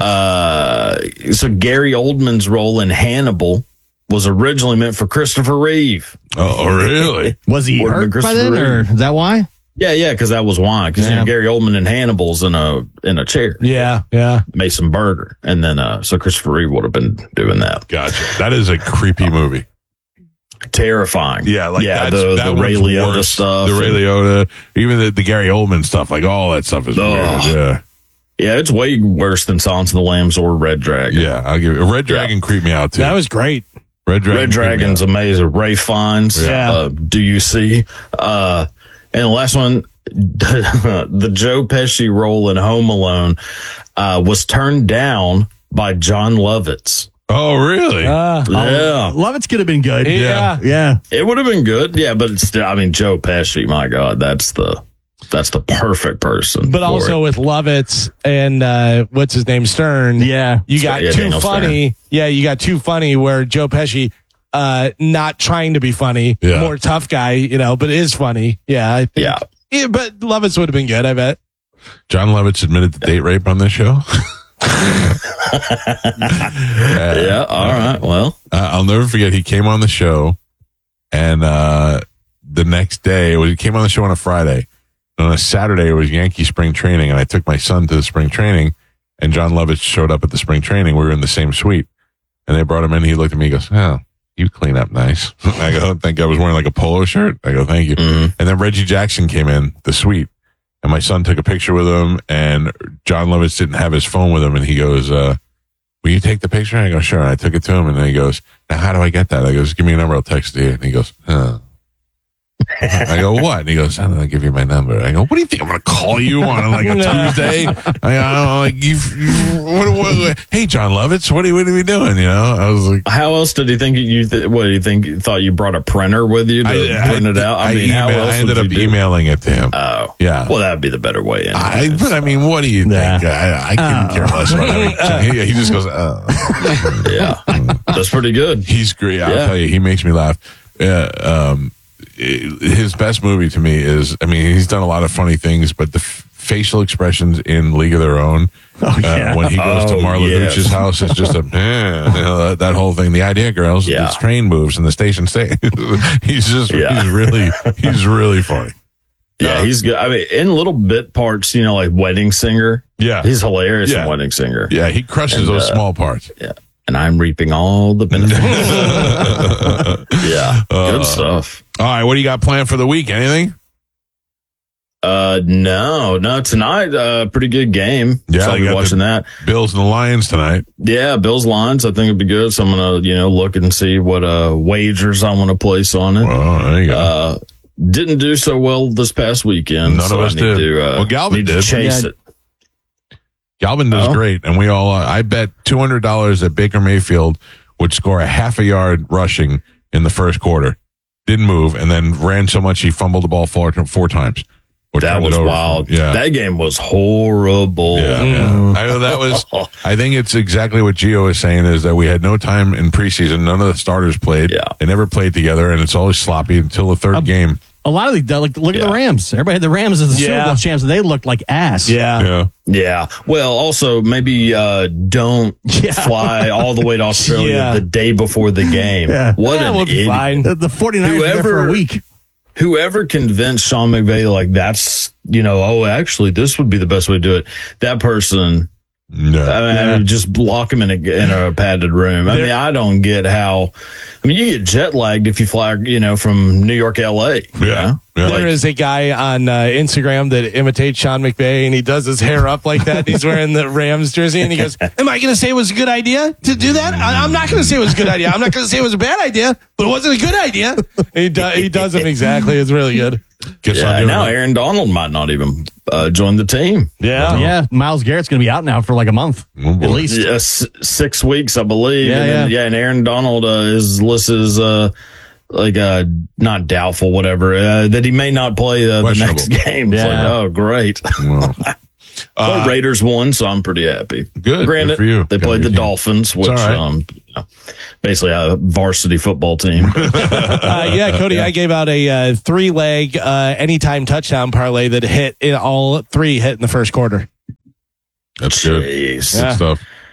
So Gary Oldman's role in Hannibal was originally meant for Christopher Reeve. Oh, really? Was he hurt by then, or is that why? Yeah, because that was why. Because Gary Oldman in Hannibal's in a chair. Yeah. Mason Burger. And then so Christopher Reeve would have been doing that. Gotcha. That is a creepy movie. Terrifying. Yeah, like the Ray Liotta stuff. The Ray Liotta, even the Gary Oldman stuff, like all that stuff is weird. Yeah. Yeah, it's way worse than Silence of the Lambs or Red Dragon. Yeah, I'll give it. Red Dragon creeped me out too. That was great. Red Dragon's amazing. Ray Fiennes. Yeah. Do you see? And the last one, the Joe Pesci role in Home Alone was turned down by John Lovitz. Oh, really? Yeah. Lovitz could have been good. Yeah. It would have been good. Yeah, but it's still, I mean, Joe Pesci, my God, that's the perfect person. But also with Lovitz and what's his name, Stern. Yeah. You got too Daniel funny. Stern. Yeah, you got too funny where Joe Pesci not trying to be funny, more tough guy, but is funny. Yeah, I think. Yeah, but Lovitz would have been good, I bet. John Lovitz admitted to date rape on this show. Yeah, all right. Well, I'll never forget. He came on the show, and the next day, he came on the show on a Friday. And on a Saturday, it was Yankee spring training, and I took my son to the spring training, and John Lovitz showed up at the spring training. We were in the same suite, and they brought him in. He looked at me, he goes, "Oh, you clean up nice." I go, "Thank you." I was wearing like a polo shirt. I go, "Thank you." Mm-hmm. And then Reggie Jackson came in the suite, and my son took a picture with him, and John Lovitz didn't have his phone with him, and he goes, "Will you take the picture?" I go, "Sure." And I took it to him, and then he goes, "Now, how do I get that?" I goes, "Give me a number, I'll text it to you." And he goes, I go, "What?" And he goes, "I'm going to give you my number." I go, "What do you think? I'm going to call you on like a Tuesday?" Hey, John Lovitz, what are we doing? I was like, how else did he think what do you think? You thought you brought a printer with you to print it out? I ended up emailing it to him. Oh, yeah. Well, that'd be the better way. But I mean, what do you think? I couldn't care less about it. He just goes, yeah, that's pretty good. He's great. I'll tell you, he makes me laugh. His best movie to me is, he's done a lot of funny things, but the facial expressions in League of Their Own, when he goes to Marla Dutch's house, it's just that whole thing. The idea, girls, it's train moves and the station stay. He's really funny. Yeah, he's good. In little bit parts, like Wedding Singer. Yeah, he's hilarious in Wedding Singer. Yeah, he crushes those small parts. Yeah. And I'm reaping all the benefits. Yeah, good stuff. All right, what do you got planned for the week? Anything? No. Tonight, pretty good game. Yeah, so I'll be watching that. Bills and the Lions tonight. Yeah, Bills Lions. I think it'd be good. So I'm gonna, look and see what wagers I want to place on it. Well, there you go. Didn't do so well this past weekend. None of us did. Galvin did. Chase it. Galvin does great, and we all. I bet $200 that Baker Mayfield would score a half a yard rushing in the first quarter. Didn't move, and then ran so much he fumbled the ball four times. That was wild. Yeah, that game was horrible. Yeah. I know that was. I think it's exactly what Gio is saying, is that we had no time in preseason. None of the starters played. Yeah, they never played together, and it's always sloppy until the third game. A lot of look at the Rams. Everybody had the Rams as the Super Bowl champs, and they looked like ass. Yeah. Well, also, maybe don't fly all the way to Australia the day before the game. Yeah. What an idiot. Fine. The 49ers were there for a week. Whoever convinced Sean McVay, like, that's, actually, this would be the best way to do it. That person... No. Just lock him in a padded room. I don't get how. You get jet lagged if you fly, from New York, LA. Yeah. There is a guy on Instagram that imitates Sean McVay, and he does his hair up like that. He's wearing the Rams jersey, and he goes, "Am I going to say it was a good idea to do that? I'm not going to say it was a good idea. I'm not going to say it was a bad idea, but it wasn't a good idea." He does him exactly. It's really good. Now Aaron Donald might not even join the team. Yeah. Myles Garrett's going to be out now for like a month, at least. 6 weeks, I believe. Yeah. And Aaron Donald is listed as not doubtful, whatever, that he may not play the next game. It's like, oh, great. Well, Raiders won, so I'm pretty happy. Good. Granted, good for you. They played the Dolphins, which basically a varsity football team. Cody, I gave out a 3-leg anytime touchdown parlay that hit in all 3 hit in the first quarter. That's good. Jeez. Good stuff.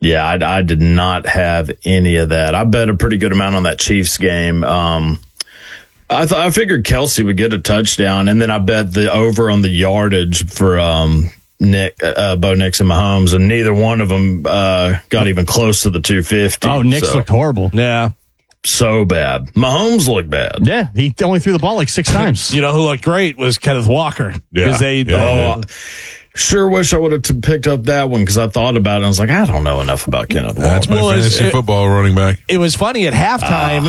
Yeah, I did not have any of that. I bet a pretty good amount on that Chiefs game. I figured Kelsey would get a touchdown, and then I bet the over on the yardage for Bo Nix and Mahomes, and neither one of them got even close to the 250. Oh, Nix looked horrible. Yeah. So bad. Mahomes looked bad. Yeah, he only threw the ball like 6 times. You know who looked great was Kenneth Walker. Yeah. Sure wish I would have picked up that one because I thought about it. I was like, I don't know enough about Kenneth Walker. That's my fantasy football running back. It was funny at halftime.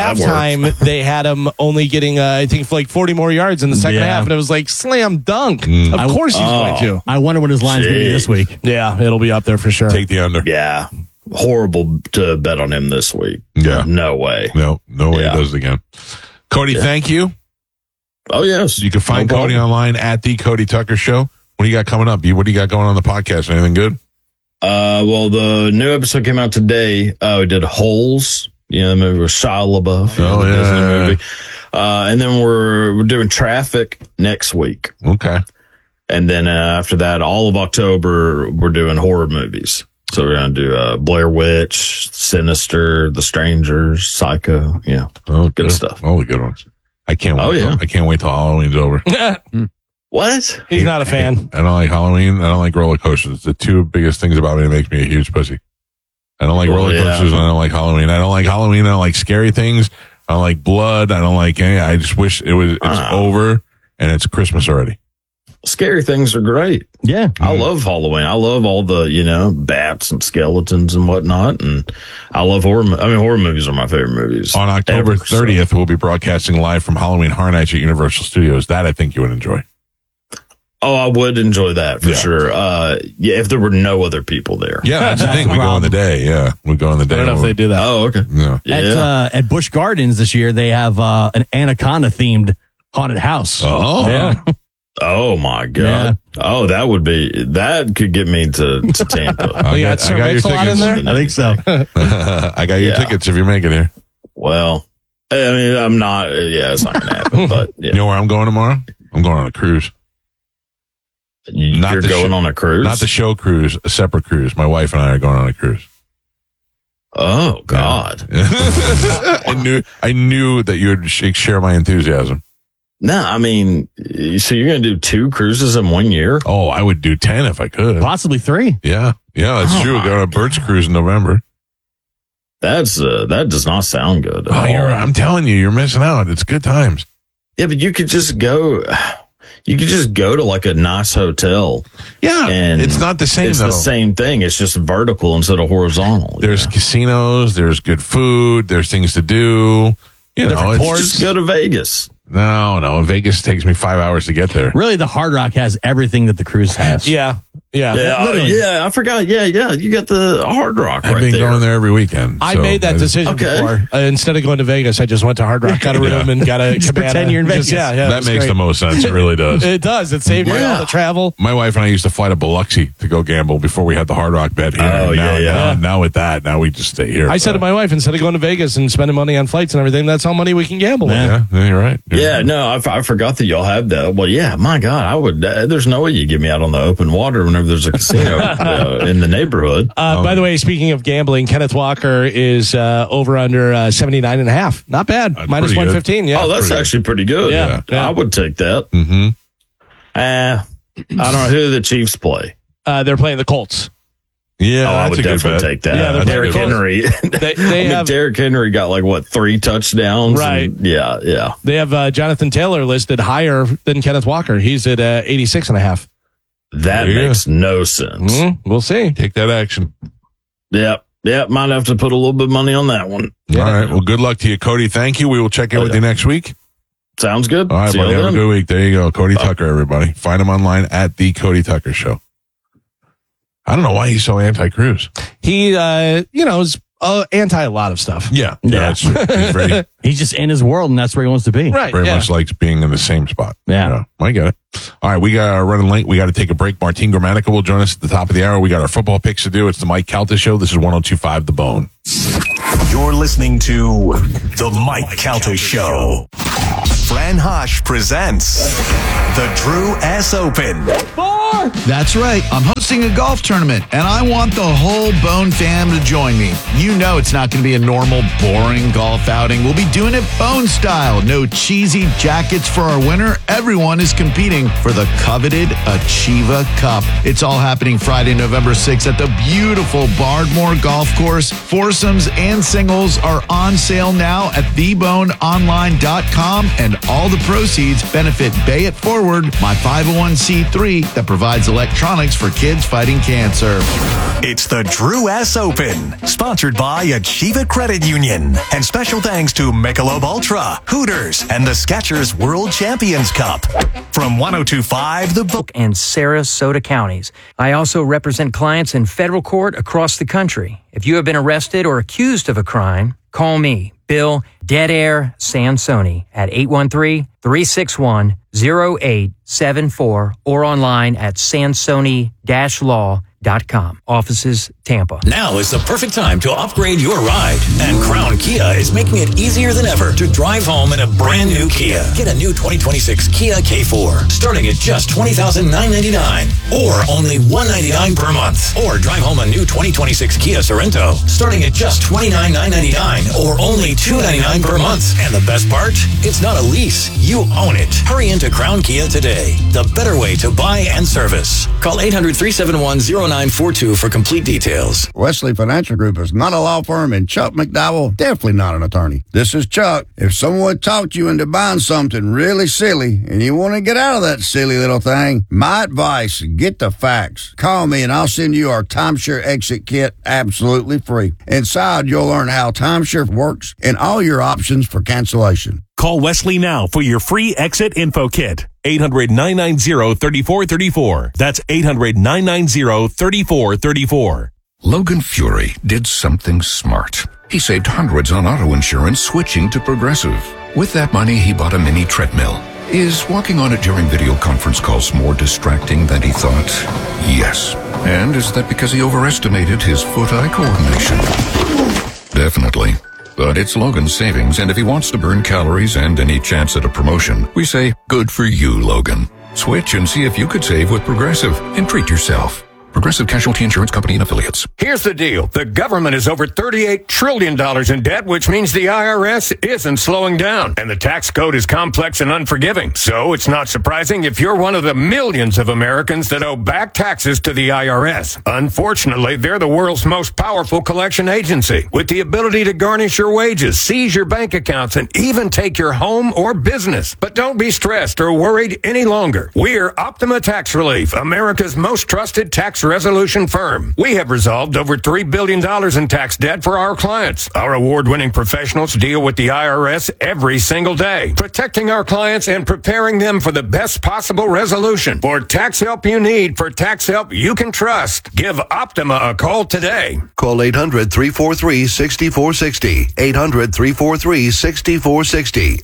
They had him only getting, I think, like 40 more yards in the second half, and it was like slam dunk. Of course he's going to. I wonder what his line's going to be this week. Yeah, it'll be up there for sure. Take the under. Yeah. Horrible to bet on him this week. Yeah. No way. No way he does it again. Cody, thank you. Oh, yes. You can find Cody online at The Cody Tucker Show. What do you got coming up? What do you got going on the podcast? Anything good? Well, the new episode came out today. We did Holes. The movie with Shia LaBeouf. Disney movie. And then we're doing Traffic next week. Okay. And then after that, all of October, we're doing horror movies. So we're going to do Blair Witch, Sinister, The Strangers, Psycho. Yeah. Oh, good stuff. All the good ones. I can't wait. I can't wait till Halloween's over. What? He's not a fan. I don't like Halloween. I don't like roller coasters. The two biggest things about me that make me a huge pussy. I don't like roller coasters and I don't like Halloween. I don't like Halloween. I don't like scary things. I don't like blood. I don't like any. I just wish it's over and it's Christmas already. Scary things are great. Yeah. I love Halloween. I love all the, bats and skeletons and whatnot. And I love horror. Horror movies are my favorite movies. On October 30th, we'll be broadcasting live from Halloween Horror Nights at Universal Studios. That I think you would enjoy. Oh, I would enjoy that for sure. If there were no other people there. Yeah, that's the thing. We go in the day. Yeah, we go in the day. I don't know if they do that. Oh, okay. Yeah. At Busch Gardens this year, they have an anaconda-themed haunted house. Oh. Yeah. Oh, my God. Yeah. Oh, that could get me to Tampa. I got your tickets. In there? I think so. I got your tickets if you make it here. Well, I'm not. It's not going to happen. But you know where I'm going tomorrow? I'm going on a cruise. You're going on a cruise? Not the show cruise, a separate cruise. My wife and I are going on a cruise. Oh, God. Yeah. I knew that you would share my enthusiasm. No, so you're going to do 2 cruises in 1 year? Oh, I would do 10 if I could. Possibly 3. Yeah, that's true. We're going on a Bird's cruise in November. That does not sound good. I'm telling you, you're missing out. It's good times. Yeah, but you could just go to like a nice hotel. Yeah, and it's not the same. It's the same thing. It's just vertical instead of horizontal. There's casinos. There's good food. There's things to do. Just go to Vegas. No. Vegas takes me 5 hours to get there. Really, the Hard Rock has everything that the cruise has. Yeah. I forgot. Yeah. You got the Hard Rock. I've been going there every weekend. I made that decision before. Instead of going to Vegas, I just went to Hard Rock, got a room, and got a cabana. Pretend you're in Vegas. That makes the most sense. It really does. It does. It saved me all the travel. My wife and I used to fly to Biloxi to go gamble before we had the Hard Rock bet here. Now with that, now we just stay here. I said to my wife, instead of going to Vegas and spending money on flights and everything, that's how money we can gamble with. Yeah, you're right. I forgot that y'all have that. Well, yeah, my God, I would. There's no way you get me out on the open water whenever there's a casino in the neighborhood. By the way, speaking of gambling, Kenneth Walker is over under 79.5. Not bad. Minus 115. Yeah. Oh, that's actually pretty good. Yeah. I would take that. Mm-hmm. I don't know who the Chiefs play. They're playing the Colts. Yeah, I would definitely take that. Yeah, Derrick Henry. Derrick Henry got 3 touchdowns. Right. Yeah. They have Jonathan Taylor listed higher than Kenneth Walker. He's at 86.5. That makes no sense. Mm-hmm. We'll see. Take that action. Yep. Might have to put a little bit of money on that one. All right. Well, good luck to you, Cody. Thank you. We will check in with you next week. Sounds good. All right, buddy. Have a good week. There you go. Cody Tucker, everybody. Find him online at The Cody Tucker Show. I don't know why he's so anti-cruise. He, is anti a lot of stuff. Yeah. That's true. He's ready. He's just in his world, and that's where he wants to be. Right. Very much likes being in the same spot. Yeah. I get it. All right, we got running late. We got to take a break. Martin Gramatica will join us at the top of the hour. We got our football picks to do. It's the Mike Calta Show. This is 102.5 The Bone. You're listening to The Mike Calta Show. Fran Hasch presents The Drew S. Open. more! That's right. I'm hosting a golf tournament, and I want the whole Bone fam to join me. You know it's not going to be a normal, boring golf outing. We'll be doing it Bone style. No cheesy jackets for our winner. Everyone is competing for the coveted Achieva Cup. It's all happening Friday, November 6th at the beautiful Bardmore Golf Course. Foursomes and singles are on sale now at theboneonline.com, and all the proceeds benefit Bay It Forward, my 501c3 that provides electronics for kids fighting cancer. It's the Drew S. Open, sponsored by Achieva Credit Union. And special thanks to Michelob Ultra, Hooters, and the Skechers World Champions Cup. From 102.5 The Book and Sarasota counties. I also represent clients in federal court across the country. If you have been arrested or accused of a crime, call me, Bill Dead Air Sansoni, at 813-361-0874 or online at sansoni-law.com. Offices, Tampa. Now is the perfect time to upgrade your ride. And Crown Kia is making it easier than ever to drive home in a brand new Kia. Get a new 2026 Kia K4 starting at just $20,999 or only $199 per month. Or drive home a new 2026 Kia Sorento starting at just $29,999 or only $299 per month. And the best part? It's not a lease. You own it. Hurry into Crown Kia today. The better way to buy and service. Call 800-371-0942 for complete details. Wesley Financial Group is not a law firm, and Chuck McDowell, definitely not an attorney. This is Chuck. If someone talked you into buying something really silly and you want to get out of that silly little thing, my advice, get the facts. Call me and I'll send you our timeshare exit kit absolutely free. Inside, you'll learn how timeshare works and all your options for cancellation. Call Wesley now for your free exit info kit. 800-990-3434. That's 800-990-3434. Logan Fury did something smart. He saved hundreds on auto insurance switching to Progressive. With that money, he bought a mini treadmill. Is walking on it during video conference calls more distracting than he thought? Yes. And is that because he overestimated his foot-eye coordination? Definitely. But it's Logan's savings, and if he wants to burn calories and any chance at a promotion, we say, good for you, Logan. Switch and see if you could save with Progressive and treat yourself. Progressive Casualty Insurance Company and Affiliates. Here's the deal. The government is over $38 trillion in debt, which means the IRS isn't slowing down. And the tax code is complex and unforgiving. So it's not surprising if you're one of the millions of Americans that owe back taxes to the IRS. Unfortunately, they're the world's most powerful collection agency, with the ability to garnish your wages, seize your bank accounts, and even take your home or business. But don't be stressed or worried any longer. We're Optima Tax Relief, America's most trusted tax resolution firm. We have resolved over $3 billion in tax debt for our clients. Our award-winning professionals deal with the IRS every single day, protecting our clients and preparing them for the best possible resolution. For tax help you need, for tax help you can trust, give Optima a call today. Call 800-343-6460. 800-343-6460.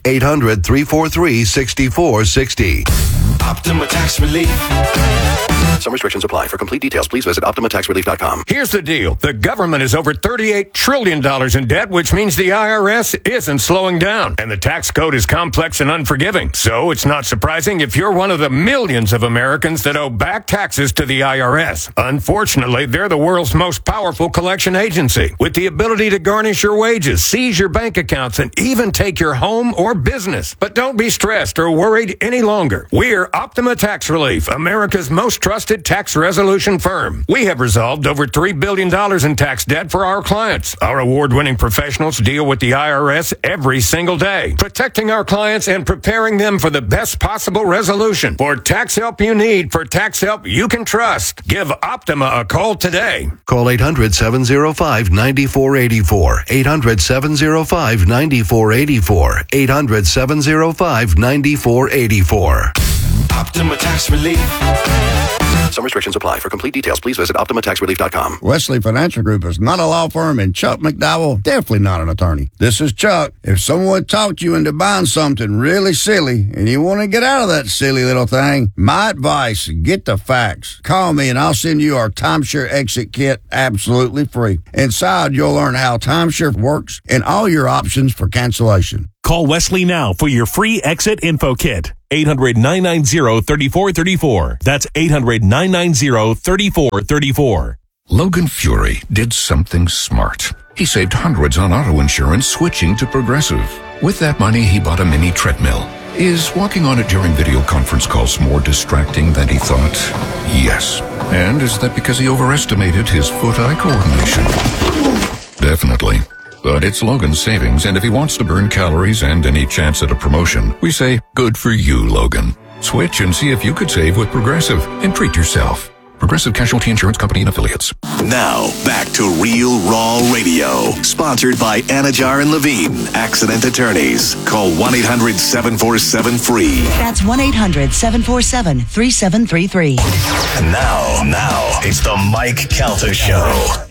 800-343-6460. Optima Tax Relief. Some restrictions apply. For complete details, please visit OptimaTaxRelief.com. Here's the deal. The government is over $38 trillion in debt, which means the IRS isn't slowing down. And the tax code is complex and unforgiving. So it's not surprising if you're one of the millions of Americans that owe back taxes to the IRS. Unfortunately, they're the world's most powerful collection agency, with the ability to garnish your wages, seize your bank accounts, and even take your home or business. But don't be stressed or worried any longer. We're Optima Tax Relief, America's most trusted tax resolution firm. We have resolved over $3 billion in tax debt for our clients. Our award-winning professionals deal with the IRS every single day, protecting our clients and preparing them for the best possible resolution. For tax help you need, for tax help you can trust, give Optima a call today. Call 800-705-9484. 800-705-9484. 800-705-9484. Optima Tax Relief. Some restrictions apply. For complete details, please visit OptimaTaxRelief.com. Wesley Financial Group is not a law firm, and Chuck McDowell, definitely not an attorney. This is Chuck. If someone talked you into buying something really silly and you want to get out of that silly little thing, my advice, get the facts. Call me and I'll send you our timeshare exit kit absolutely free. Inside, you'll learn how timeshare works and all your options for cancellation. Call Wesley now for your free exit info kit. 800-990-3434. That's 800-990-3434. Logan Fury did something smart. He saved hundreds on auto insurance switching to Progressive. With that money, he bought a mini treadmill. Is walking on it during video conference calls more distracting than he thought? Yes. And is that because he overestimated his foot-eye coordination? Definitely. But it's Logan's savings, and if he wants to burn calories and any chance at a promotion, we say, good for you, Logan. Switch and see if you could save with Progressive and treat yourself. Progressive Casualty Insurance Company and Affiliates. Now, back to Real Raw Radio. Sponsored by Anajar and Levine, accident attorneys. Call 1-800-747-FREE. That's 1-800-747-3733. And now, it's the Mike Calta Show.